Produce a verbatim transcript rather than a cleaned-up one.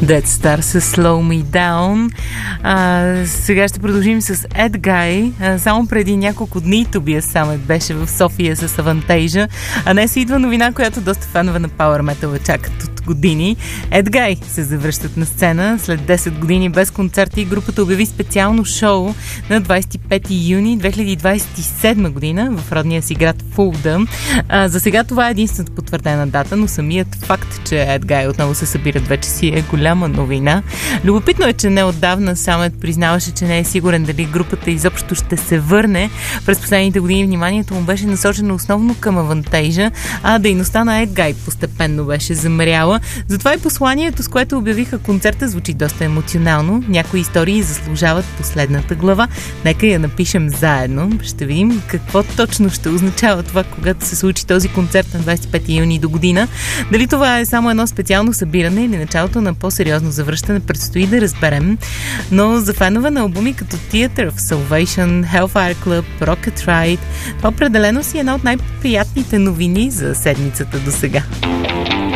Dead Star с Slow Me Down. А, сега ще продължим с Ed Guy. А, само преди няколко дни Тобия Самет беше в София с Авантейжа. А днес идва новина, която доста фенове на Power Metal чакат от години. Ed Guy се завръщат на сцена. След десет години без концерти групата обяви специално шоу на двадесет и пети юни две хиляди двадесет и седма година в родния си град Фулда. А, за сега това е единствената потвърдена дата, но самият факт, че Ed Guy отново се събират вече си е голяма новина. Любопитно е, че неотдавна Самет признаваше, че не е сигурен дали групата изобщо ще се върне. През последните години вниманието му беше насочено основно към Авантейжа, а дейността на Ed Guy постепенно беше замряла. Затова и посланието, с което обявиха концерта, звучи доста емоционално. Някои истории заслужават последната глава. Нека я напишем заедно. Ще видим какво точно ще означава това, когато се случи този концерт на двадесет и пети юни до година. Дали това е само едно специално събиране или началото на по-сериозно завръщане, предстои да разберем. Но за фенове на албуми като Theater of Salvation, Hellfire Club, Rocket Ride, това определено си е една от най-приятните новини за седмицата до сега.